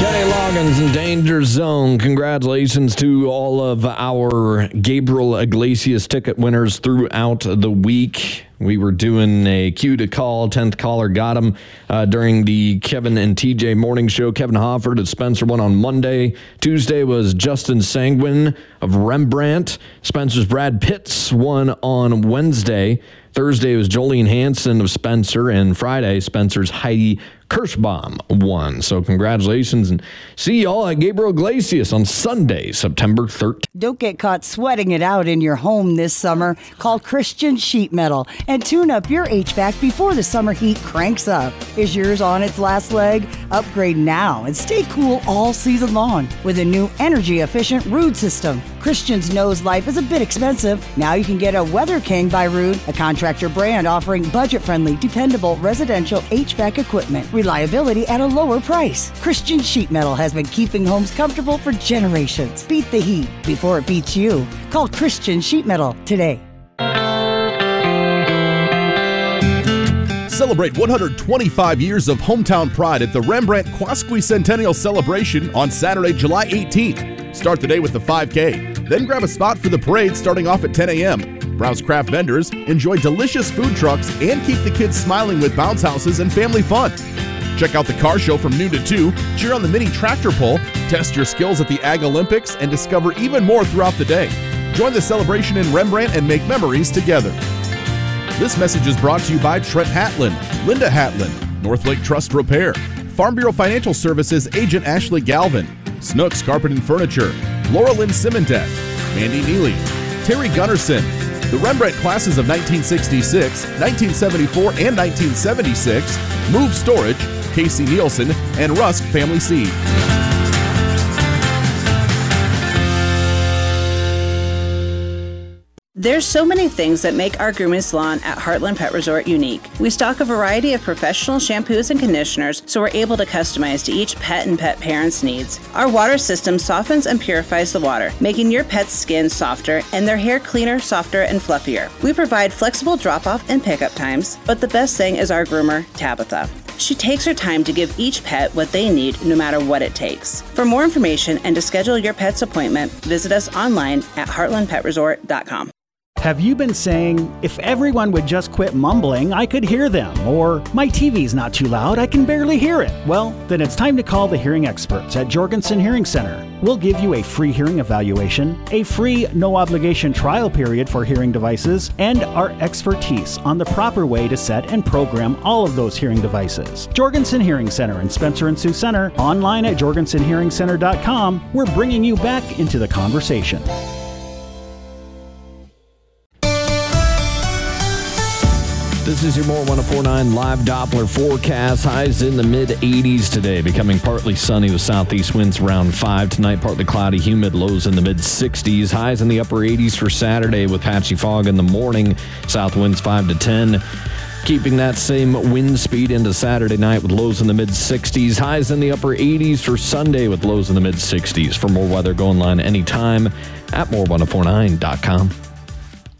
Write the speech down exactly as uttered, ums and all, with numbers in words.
Kenny Loggins in Danger Zone. Congratulations to all of our Gabriel Iglesias ticket winners throughout the week. We were doing a cue to call. tenth caller got him uh, during the Kevin and T J morning show. Kevin Hofford at Spencer won on Monday. Tuesday was Justin Sanguin of Rembrandt. Spencer's Brad Pitts won on Wednesday. Thursday was Jolene Hansen of Spencer. And Friday, Spencer's Heidi Kirschbaum won. So congratulations, and see y'all at Gabriel Iglesias on Sunday, September thirteenth. Don't get caught sweating it out in your home this summer. Call Christian Sheet Metal and tune up your H V A C before the summer heat cranks up. Is yours on its last leg? Upgrade now and stay cool all season long with a new energy-efficient Ruud system. Christians knows life is a bit expensive. Now you can get a Weather King by Ruud, a contractor brand offering budget-friendly, dependable residential H V A C equipment. Reliability at a lower price. Christian Sheet Metal has been keeping homes comfortable for generations. Beat the heat before it beats you. Call Christian Sheet Metal today. Celebrate one hundred twenty-five years of hometown pride at the Rembrandt Quasquicentennial Celebration on Saturday, July eighteenth. Start the day with the five K, then grab a spot for the parade starting off at ten a.m. Browse craft vendors, enjoy delicious food trucks, and keep the kids smiling with bounce houses and family fun. Check out the car show from noon to two, cheer on the mini tractor pull, test your skills at the Ag Olympics, and discover even more throughout the day. Join the celebration in Rembrandt and make memories together. This message is brought to you by Trent Hatlin, Linda Hatlin, Northlake Trust Repair, Farm Bureau Financial Services Agent Ashley Galvin, Snooks Carpet and Furniture, Laura Lynn Simondek, Mandy Neely, Terry Gunnerson, the Rembrandt classes of nineteen sixty-six, nineteen seventy-four, and nineteen seventy-six, Move Storage, Casey Nielsen, and Rusk Family Seed. There's so many things that make our grooming salon at Heartland Pet Resort unique. We stock a variety of professional shampoos and conditioners, so we're able to customize to each pet and pet parent's needs. Our water system softens and purifies the water, making your pet's skin softer and their hair cleaner, softer, and fluffier. We provide flexible drop-off and pickup times, but the best thing is our groomer, Tabitha. She takes her time to give each pet what they need, no matter what it takes. For more information and to schedule your pet's appointment, visit us online at heartland pet resort dot com. Have you been saying, if everyone would just quit mumbling, I could hear them? Or, my T V's not too loud, I can barely hear it? Well, then it's time to call the hearing experts at Jorgensen Hearing Center. We'll give you a free hearing evaluation, a free no-obligation trial period for hearing devices, and our expertise on the proper way to set and program all of those hearing devices. Jorgensen Hearing Center in Spencer and Sioux Center, online at jorgensen hearing center dot com. We're bringing you back into the conversation. This is your More one oh four point nine live Doppler forecast. Highs in the mid eighties today, becoming partly sunny with southeast winds around five. Tonight, partly cloudy, humid, lows in the mid sixties. Highs in the upper eighties for Saturday with patchy fog in the morning. South winds five to ten. Keeping that same wind speed into Saturday night with lows in the mid sixties. Highs in the upper eighties for Sunday with lows in the mid sixties. For more weather, go online anytime at more one oh four nine dot com.